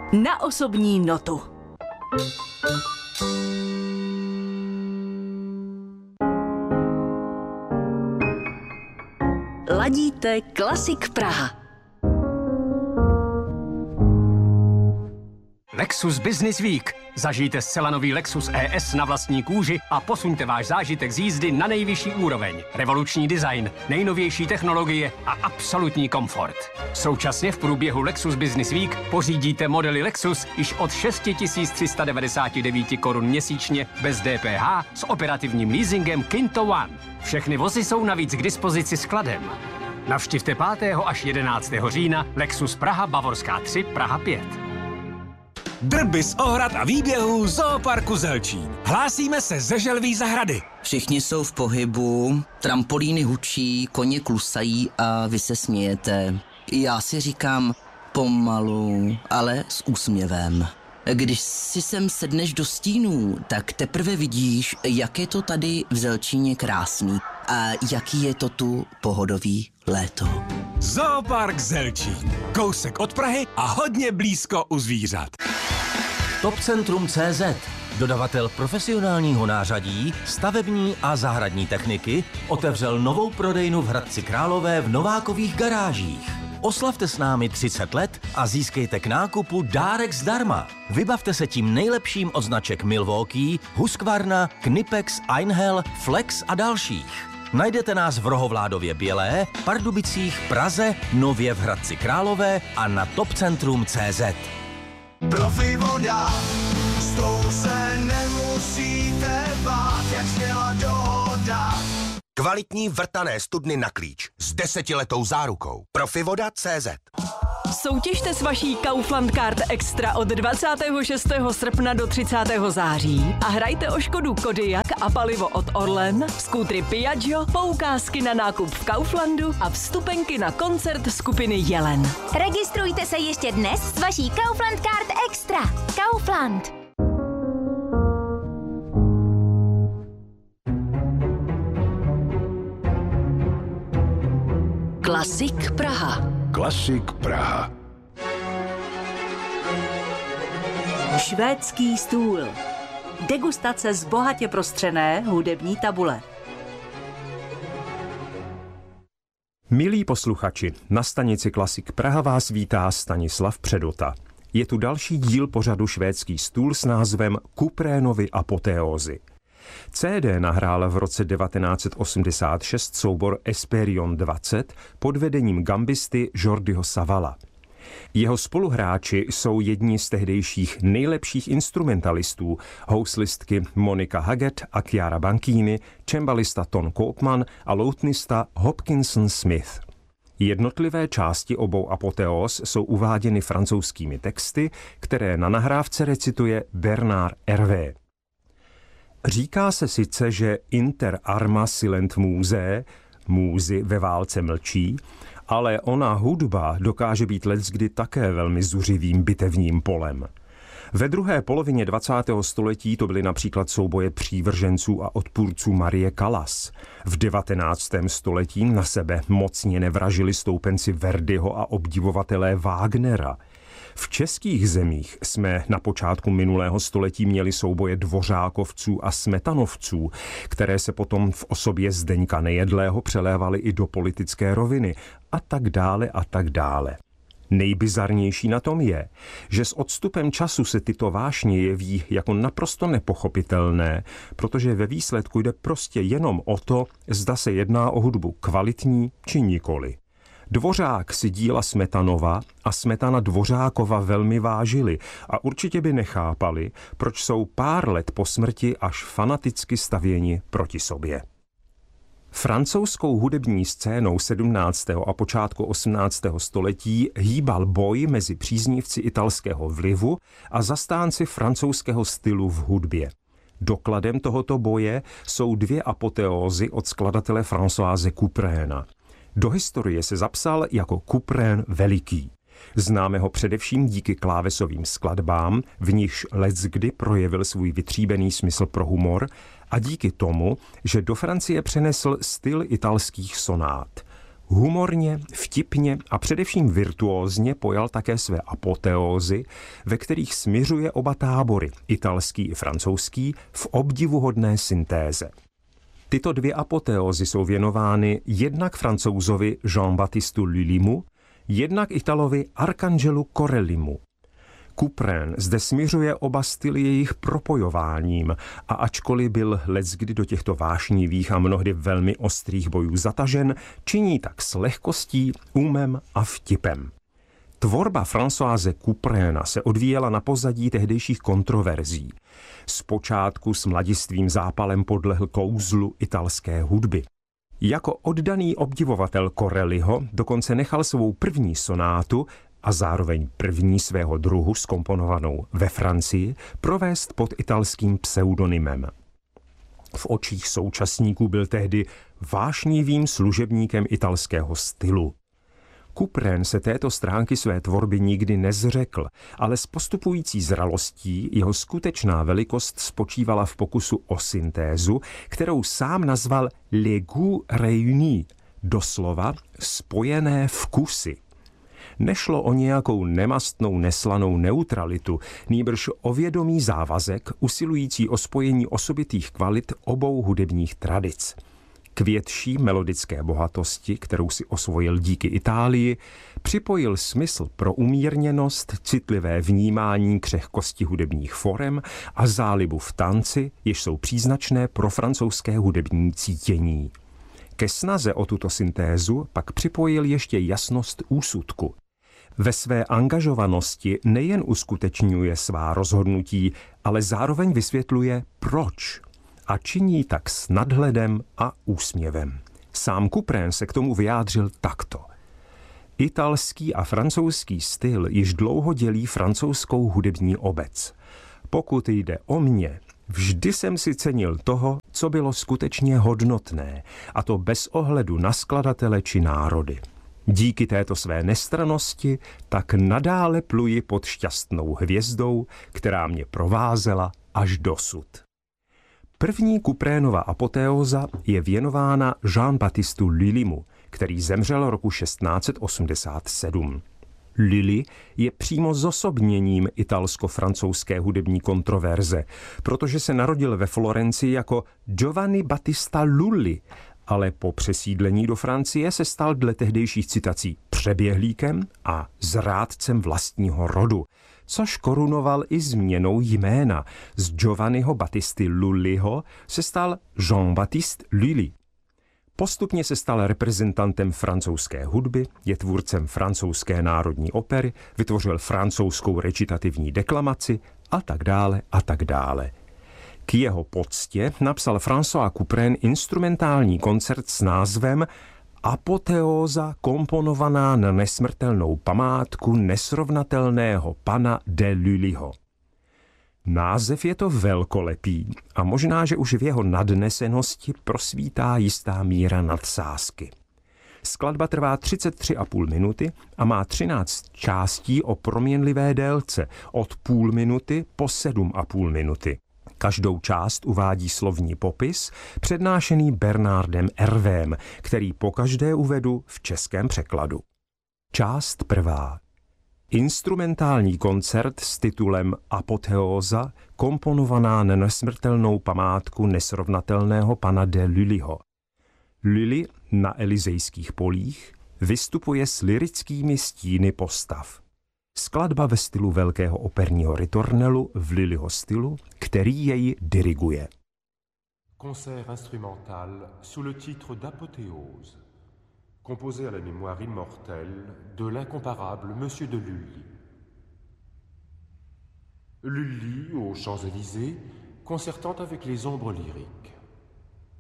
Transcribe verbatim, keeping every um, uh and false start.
Na osobní notu. Ladíte Klasik Praha. Lexus Business Week. Zažijte zcela nový Lexus E S na vlastní kůži a posuňte váš zážitek z jízdy na nejvyšší úroveň. Revoluční design, nejnovější technologie a absolutní komfort. Současně v průběhu Lexus Business Week pořídíte modely Lexus již od šest tisíc tři sta devadesát devět korun měsíčně bez D P H s operativním leasingem Kinto One. Všechny vozy jsou navíc k dispozici skladem. Navštivte pátého až jedenáctého října Lexus Praha Bavorská tři, Praha pět. Drby z ohrad a výběhů Zooparku Zelčín. Hlásíme se ze Želví zahrady. Všichni jsou v pohybu, trampolíny hučí, koně klusají a vy se smějete. Já si říkám pomalu, ale s úsměvem. Když si sem sedneš do stínů, tak teprve vidíš, jak je to tady v Zelčíně krásný a jaký je to tu pohodový léto. Zoopark Zelčín. Kousek od Prahy a hodně blízko u zvířat. Topcentrum tečka cé zet, dodavatel profesionálního nářadí, stavební a zahradní techniky, otevřel novou prodejnu v Hradci Králové v Novákových garážích. Oslavte s námi třicet let a získejte k nákupu dárek zdarma. Vybavte se tím nejlepším od značek Milwaukee, Husqvarna, Knipex, Einhell, Flex a dalších. Najdete nás v Rohovládově Bělé, Pardubicích, Praze, nově v Hradci Králové a na topcentrum tečka cé zet. Profi voda, s tou se nemusíte bát, jak zněla dohoda. Kvalitní vrtané studny na klíč s desetiletou zárukou. Profivoda tečka cé zet. Soutěžte s vaší Kaufland Card Extra od dvacátého šestého srpna do třicátého září a hrajte o Škodu Kodiaq a palivo od Orlen, skútry Piaggio, poukázky na nákup v Kauflandu a vstupenky na koncert skupiny Jelen. Registrujte se ještě dnes s vaší Kaufland Card Extra. Kaufland. Klasik Praha. Klasik Praha. Švédský stůl. Degustace z bohatě prostřené hudební tabule. Milí posluchači, na stanici Klasik Praha vás vítá Stanislav Předota. Je tu další díl pořadu Švédský stůl s názvem Kuprénovy apoteózy. cé dé nahrál v roce devatenáct set osmdesát šest soubor Esperion dvacet pod vedením gambisty Jordiho Savala. Jeho spoluhráči jsou jedni z tehdejších nejlepších instrumentalistů, houslistky Monika Haggett a Chiara Banchini, cembalista Ton Koopman a loutnista Hopkinson Smith. Jednotlivé části obou apoteóz jsou uváděny francouzskými texty, které na nahrávce recituje Bernard Hervé. Říká se sice, že inter arma silent muse, můzy ve válce mlčí, ale ona hudba dokáže být leckdy také velmi zuřivým bitevním polem. Ve druhé polovině dvacátého století to byly například souboje přívrženců a odpůrců Marie Callas. V devatenáctém století na sebe mocně nevražili stoupenci Verdiho a obdivovatelé Wagnera. V českých zemích jsme na počátku minulého století měli souboje dvořákovců a smetanovců, které se potom v osobě Zdeňka Nejedlého přelévaly i do politické roviny a tak dále a tak dále. Nejbizarnější na tom je, že s odstupem času se tyto vášně jeví jako naprosto nepochopitelné, protože ve výsledku jde prostě jenom o to, zda se jedná o hudbu kvalitní či nikoli. Dvořák si díla Smetanova a Smetana Dvořákova velmi vážili a určitě by nechápali, proč jsou pár let po smrti až fanaticky stavěni proti sobě. Francouzskou hudební scénou sedmnáctého a počátku osmnáctého století hýbal boj mezi příznivci italského vlivu a zastánci francouzského stylu v hudbě. Dokladem tohoto boje jsou dvě apoteózy od skladatele Françoise Couperéna. Do historie se zapsal jako Couperin veliký. Známe ho především díky klávesovým skladbám, v nichž leckdy projevil svůj vytříbený smysl pro humor a díky tomu, že do Francie přenesl styl italských sonát. Humorně, vtipně a především virtuózně pojal také své apoteózy, ve kterých smiřuje oba tábory, italský i francouzský, v obdivuhodné syntéze. Tyto dvě apoteózy jsou věnovány jednak Francouzovi Jean-Baptistu Lullymu, jednak Italovi Arcangelu Corellimu. Couperin zde smiřuje oba styly jejich propojováním a ačkoliv byl leckdy do těchto vášnivých a mnohdy velmi ostrých bojů zatažen, činí tak s lehkostí, umem a vtipem. Tvorba Françoise Couperina se odvíjela na pozadí tehdejších kontroverzí. Zpočátku s mladistvým zápalem podlehl kouzlu italské hudby. Jako oddaný obdivovatel Corelliho dokonce nechal svou první sonátu a zároveň první svého druhu zkomponovanou ve Francii provést pod italským pseudonymem. V očích současníků byl tehdy vášnivým služebníkem italského stylu. Couperin se této stránky své tvorby nikdy nezřekl, ale s postupující zralostí jeho skutečná velikost spočívala v pokusu o syntézu, kterou sám nazval les goûts réunis, doslova spojené vkusy. Nešlo o nějakou nemastnou neslanou neutralitu, nýbrž o vědomý závazek usilující o spojení osobitých kvalit obou hudebních tradic. K větší melodické bohatosti, kterou si osvojil díky Itálii, připojil smysl pro umírněnost, citlivé vnímání křehkosti hudebních forem a zálibu v tanci, jež jsou příznačné pro francouzské hudební cítění. Ke snaze o tuto syntézu pak připojil ještě jasnost úsudku. Ve své angažovanosti nejen uskutečňuje svá rozhodnutí, ale zároveň vysvětluje proč. A činí tak s nadhledem a úsměvem. Sám Couperin se k tomu vyjádřil takto. Italský a francouzský styl již dlouho dělí francouzskou hudební obec. Pokud jde o mě, vždy jsem si cenil toho, co bylo skutečně hodnotné, a to bez ohledu na skladatele či národy. Díky této své nestrannosti tak nadále pluji pod šťastnou hvězdou, která mě provázela až dosud. První Couperinova apoteóza je věnována Jean-Baptistu Lullymu, který zemřel roku šestnáct osmdesát sedm. Lully je přímo zosobněním italsko-francouzské hudební kontroverze, protože se narodil ve Florencii jako Giovanni Battista Lully, ale po přesídlení do Francie se stal dle tehdejších citací přeběhlíkem a zrádcem vlastního rodu, což korunoval i změnou jména. Z Giovanniho Battisty Lullyho se stal Jean-Baptiste Lully. Postupně se stal reprezentantem francouzské hudby, je tvůrcem francouzské národní opery, vytvořil francouzskou recitativní deklamaci a tak dále a tak dále. K jeho poctě napsal François Couperin instrumentální koncert s názvem Apoteóza komponovaná na nesmrtelnou památku nesrovnatelného pana de Lullyho. Název je to velkolepý a možná, že už v jeho nadnesenosti prosvítá jistá míra nadsázky. Skladba trvá třicet tři a půl minuty a má třináct částí o proměnlivé délce od půl minuty po sedm a půl minuty. Každou část uvádí slovní popis, přednášený Bernardem Hervém, který pokaždé uvedu v českém překladu. Část prvá. Instrumentální koncert s titulem Apoteóza, komponovaná na nesmrtelnou památku nesrovnatelného pana de Lullyho. Lully na Elizejských polích vystupuje s lyrickými stíny postav. Skladba ve stylu velkého operního ritornelu v Lullyho stylu, který jej diriguje. Concert instrumental sous le titre d'Apothéose, composé à la mémoire immortelle de l'incomparable Monsieur de Lully. Lully aux Champs-Élysées, concertant avec les ombres lyriques.